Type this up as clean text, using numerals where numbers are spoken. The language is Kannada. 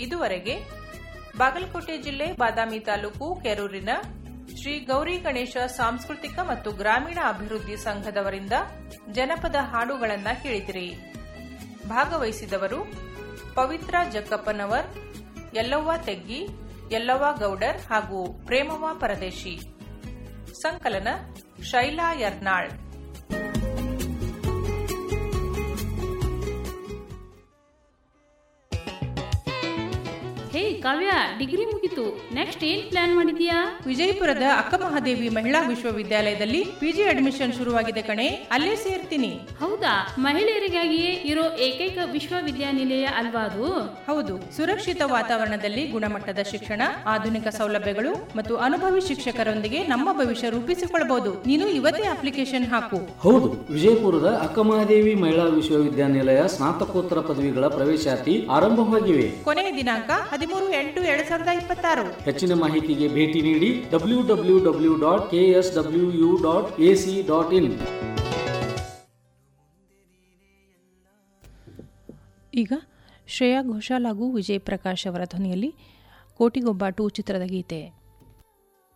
ಇದುವರೆಗೆ ಬಾಗಲಕೋಟೆ ಜಿಲ್ಲೆ ಬಾದಾಮಿ ತಾಲೂಕು ಕೆರೂರಿನ ಶ್ರೀ ಗೌರಿ ಗಣೇಶ ಸಾಂಸ್ಕೃತಿಕ ಮತ್ತು ಗ್ರಾಮೀಣ ಅಭಿವೃದ್ಧಿ ಸಂಘದವರಿಂದ ಜನಪದ ಹಾಡುಗಳನ್ನು ಕೇಳಿದಿರಿ. ಭಾಗವಹಿಸಿದವರು ಪವಿತ್ರ ಜಕ್ಕಪ್ಪನವರ್, ಯಲ್ಲವ್ವ ತೆಗ್ಗಿ, ಯಲ್ಲವ್ವ ಗೌಡರ್ ಹಾಗೂ ಪ್ರೇಮವ್ವ ಪರದೇಶಿ. ಸಂಕಲನ ಶೈಲಾ ಯರ್ನಾಳ್. ಹೇ ಕಾವ್ಯ, ಡಿಗ್ರಿ ಮುಗಿತು, ನೆಕ್ಸ್ಟ್ ಏನ್ ಪ್ಲಾನ್ ಮಾಡಿದ್ಯಾ? ವಿಜಯಪುರದ ಅಕ್ಕಮಹಾದೇವಿ ಮಹಿಳಾ ವಿಶ್ವವಿದ್ಯಾಲಯದಲ್ಲಿ ಪಿಜಿ ಅಡ್ಮಿಷನ್ ಶುರುವಾಗಿದೆ ಕಣೆ, ಅಲ್ಲೇ ಸೇರ್ತೀನಿ. ಹೌದಾ? ಮಹಿಳೆಯರಿಗಾಗಿಯೇ ಇರೋ ಏಕೈಕ ವಿಶ್ವವಿದ್ಯಾನಿಲಯ ಅಲ್ವಾ ಅದು? ಹೌದು, ಸುರಕ್ಷಿತ ವಾತಾವರಣದಲ್ಲಿ ಗುಣಮಟ್ಟದ ಶಿಕ್ಷಣ, ಆಧುನಿಕ ಸೌಲಭ್ಯಗಳು ಮತ್ತು ಅನುಭವಿ ಶಿಕ್ಷಕರೊಂದಿಗೆ ನಮ್ಮ ಭವಿಷ್ಯ ರೂಪಿಸಿಕೊಳ್ಳಬಹುದು. ನೀನು ಇವತ್ತೇ ಅಪ್ಲಿಕೇಶನ್ ಹಾಕು. ಹೌದು, ವಿಜಯಪುರದ ಅಕ್ಕಮಹಾದೇವಿ ಮಹಿಳಾ ವಿಶ್ವವಿದ್ಯಾನಿಲಯ ಸ್ನಾತಕೋತ್ತರ ಪದವಿಗಳ ಪ್ರವೇಶಾತಿ ಆರಂಭವಾಗಿವೆ. ಕೊನೆಯ ದಿನಾಂಕ 13/8/2026. ಹೆಚ್ಚಿನ ಮಾಹಿತಿಗೆ ಭೇಟಿ ನೀಡಿ www.kswu.ac.in. ಈಗ ಶ್ರೇಯಾ ಘೋಷಾಲ್ ಹಾಗೂ ವಿಜಯ್ ಪ್ರಕಾಶ್ ಅವರ ಧ್ವನಿಯಲ್ಲಿ ಕೋಟಿಗೊಬ್ಬ 2 ಚಿತ್ರದ ಗೀತೆ.